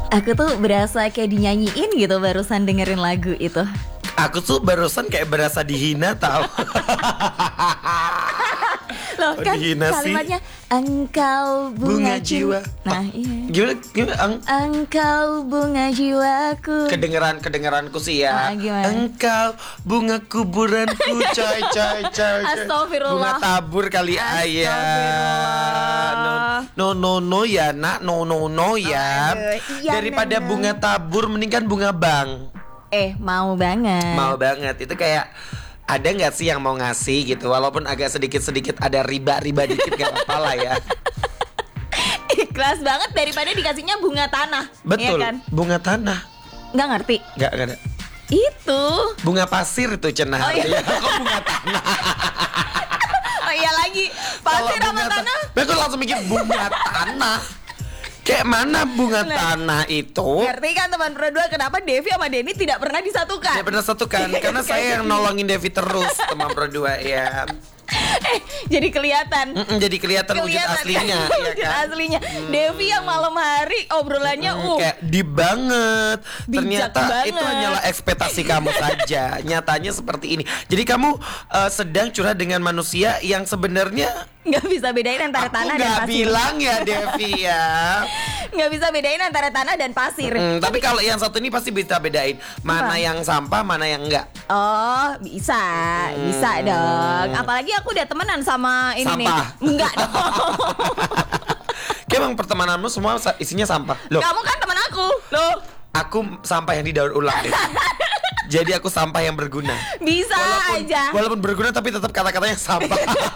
Aku tuh berasa kayak dinyanyiin gitu barusan dengerin lagu itu. Aku tuh barusan kayak berasa dihina tau. Loh Oh, kan dihina sih. kalimatnya engkau bunga jiwa. Nah iya. Gimana? Engkau bunga jiwaku. Kedengeranku sih ya. Gimana? Engkau bunga kuburanku, coy. Astagfirullah. Bunga tabur kali ayah. Astagfirullah. No ya nak, no ya. Aduh, iya, Daripada Nana. bunga tabur mendingan bunga bang. Mau banget. Mau banget. Itu kayak ada nggak sih yang mau ngasih gitu, walaupun agak sedikit ada riba dikit gak apa-apa lah ya. Ikhlas banget daripada dikasihnya bunga tanah. Betul. Iya kan? Bunga tanah. Nggak ngerti. Nggak ada. Itu. Bunga pasir itu cenah. Oh, iya. Kok bunga tanah? Oh iya lagi. Pasir Kalau sama bunga tanah. Aku langsung mikir bunga tanah. Kayak mana bunga Nah. tanah itu? Ngerti kan teman berdua kenapa Devi sama Denny tidak pernah disatukan? Tidak pernah satukan karena saya yang nolongin Devi terus teman berdua ya. Jadi kelihatan. Jadi kelihatan wujud aslinya, ya Wujud kan? aslinya. Devi yang malam hari obrolannya Kayak deep banget. Bijak Ternyata banget. itu hanyalah ekspektasi kamu saja. Nyatanya seperti ini. Jadi kamu sedang curhat dengan manusia yang sebenarnya nggak bisa bedain antara aku tanah dan nggak pasir. bilang ya Devi ya. Nggak bisa bedain antara tanah dan pasir. Tapi kalau yang satu ini pasti bisa bedain mana Apa? yang sampah, mana yang enggak. Oh bisa, bisa dong. Apalagi aku udah temenan sama ini Sampah. nih. Enggak dong. Kayak emang pertemananmu semua isinya sampah. Loh, Kamu kan teman aku, loh. aku sampah yang didaur ulang deh. Jadi aku sampah yang berguna. Bisa aja. Walaupun berguna tapi tetap kata-katanya sampah.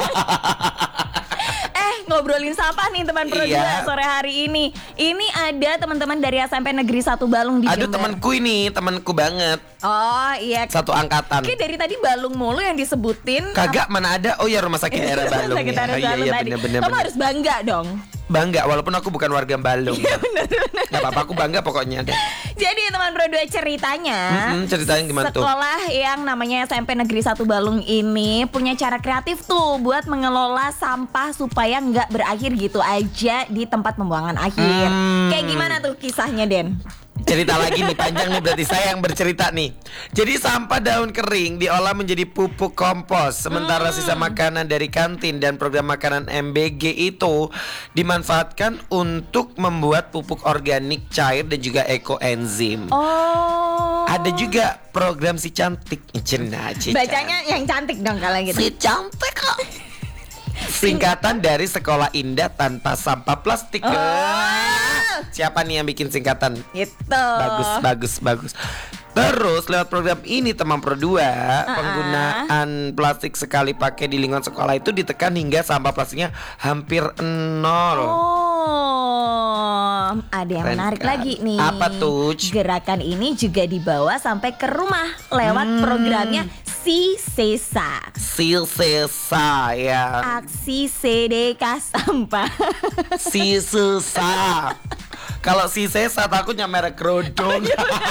Ngobrolin sampah nih teman berdua Iya. sore hari ini. Ini ada teman-teman dari SMP Negeri 1 Balung di Aduh Jember. temanku ini, temanku banget. Oh iya. Satu angkatan. Oke dari tadi Balung mulu yang disebutin. Kagak mana ada. Oh ya rumah sakit daerah Balung Sakit ya. daerah Iya Balung iya tadi. bener. Kamu harus bangga dong. Bangga walaupun aku bukan warga Balung. Iya benar. Gak apa-apa aku bangga pokoknya deh. Jadi teman berdua ceritanya Ceritanya gimana tuh? sekolah yang namanya SMP Negeri 1 Balung ini punya cara kreatif tuh buat mengelola sampah supaya nggak berakhir gitu aja di tempat pembuangan akhir. Kayak gimana tuh kisahnya Den? Cerita lagi nih panjang nih berarti saya yang bercerita nih. Jadi sampah daun kering diolah menjadi pupuk kompos. Sementara sisa makanan dari kantin dan program makanan MBG itu dimanfaatkan untuk membuat pupuk organik cair dan juga ekoenzim. Oh. Ada juga program si cantik. Bacanya yang cantik dong kalau gitu. si cantik kok. Singkatan dari Sekolah Indah Tanpa Sampah Plastik. Siapa nih yang bikin singkatan? Gitu. Bagus. Terus lewat program ini teman berdua penggunaan plastik sekali pakai di lingkungan sekolah itu ditekan hingga sampah plastiknya hampir nol. Oh, ada yang Keren menarik kan? lagi nih. Apa tuh? Gerakan ini juga dibawa sampai ke rumah lewat programnya Si Sesa. Sisa ya. Aksi sedekah sampah. Si susah. Kalau si sesa takutnya merek kerudung.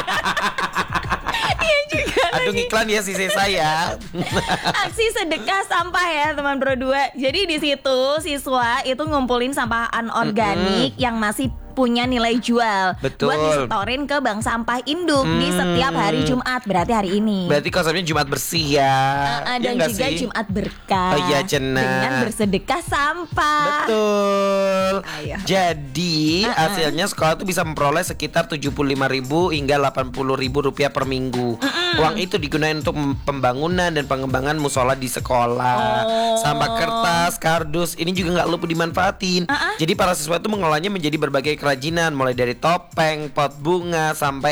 Iya juga. Aduh iklan ya si sesa ya. Aksi sedekah sampah ya teman berdua. Jadi di situ siswa itu ngumpulin sampah anorganik yang masih punya nilai jual. Betul. Buat disetorin ke bank sampah induk di setiap hari Jumat. Berarti hari ini. Berarti konsepnya Jumat bersih ya. Dan nggak juga sih? Jumat berkah. Oh iya, cenah. Dengan bersedekah sampah. Betul. Ayo. Jadi hasilnya sekolah tuh bisa memperoleh sekitar 75.000 hingga 80.000 rupiah per minggu. Uang itu digunakan untuk pembangunan dan pengembangan musola di sekolah. Sampah kertas, kardus ini juga nggak lupa dimanfaatin. Jadi para siswa itu mengolahnya menjadi berbagai kerajinan mulai dari topeng, pot bunga sampai